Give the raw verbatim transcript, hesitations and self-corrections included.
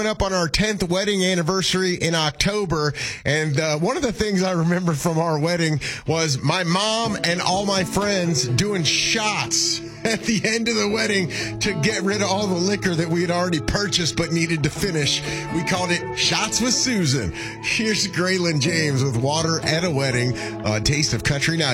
up on our tenth wedding anniversary in October, and uh, one of the things I remember from our wedding was my mom and all my friends doing shots at the end of the wedding to get rid of all the liquor that we had already purchased but needed to finish. We called it Shots with Susan. Here's Graylin James with Water at a Wedding, a taste of country night.